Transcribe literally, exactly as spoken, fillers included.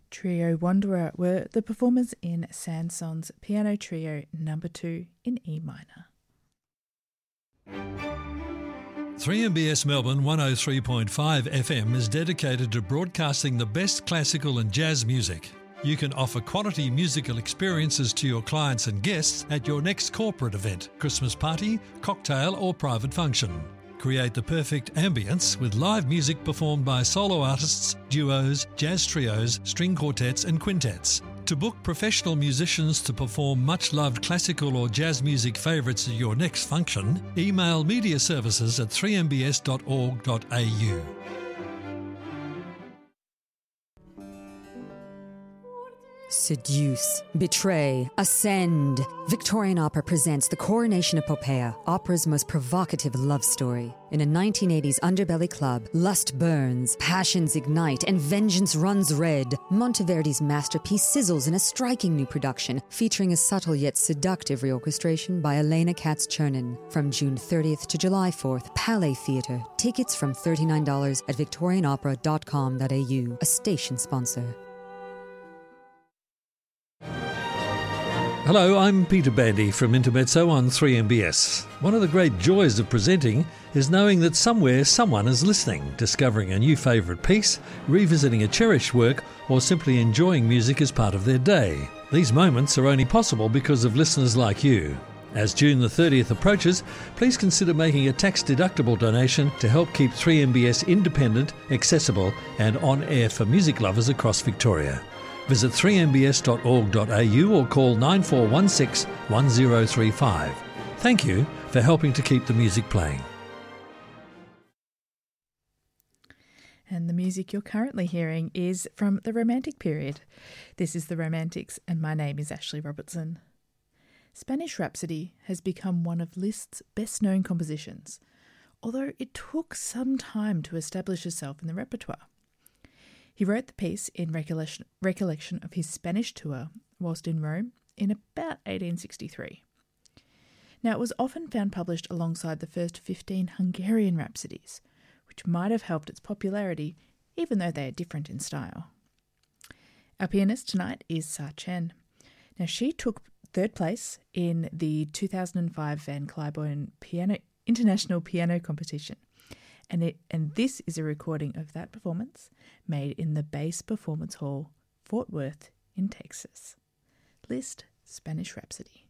Trio Wanderer were the performers in Sanson's Piano Trio number two in E minor. three M B S Melbourne one oh three point five F M is dedicated to broadcasting the best classical and jazz music. You can offer quality musical experiences to your clients and guests at your next corporate event, Christmas party, cocktail or private function. Create the perfect ambience with live music performed by solo artists, duos, jazz trios, string quartets and quintets. To book professional musicians to perform much-loved classical or jazz music favourites at your next function, email media services at three m b s dot org dot a u. Seduce, betray, ascend. Victorian Opera presents The Coronation of Poppaea, opera's most provocative love story. In a nineteen eighties underbelly club, lust burns, passions ignite, and vengeance runs red. Monteverdi's masterpiece sizzles in a striking new production, featuring a subtle yet seductive reorchestration by Elena Katz-Chernin. From June thirtieth to July fourth, Palais Theatre. Tickets from thirty-nine dollars at victorian opera dot com dot a u, a station sponsor. Hello, I'm Peter Bandy from Intermezzo on three M B S. One of the great joys of presenting is knowing that somewhere someone is listening, discovering a new favourite piece, revisiting a cherished work, or simply enjoying music as part of their day. These moments are only possible because of listeners like you. As June the thirtieth approaches, please consider making a tax-deductible donation to help keep three M B S independent, accessible and on-air for music lovers across Victoria. Visit three m b s dot org dot a u or call nine four one six one zero three five. Thank you for helping to keep the music playing. And the music you're currently hearing is from the Romantic period. This is The Romantics, and my name is Ashley Robertson. Spanish Rhapsody has become one of Liszt's best-known compositions, although it took some time to establish itself in the repertoire. He wrote the piece in recollection, recollection of his Spanish tour whilst in Rome in about eighteen sixty-three. Now, it was often found published alongside the first fifteen Hungarian rhapsodies, which might have helped its popularity, even though they are different in style. Our pianist tonight is Sa Chen. Now, she took third place in the two thousand five Van Cliburn Piano International Piano Competition. And it and this is a recording of that performance made in the Bass Performance Hall, Fort Worth in Texas. Liszt, Spanish Rhapsody.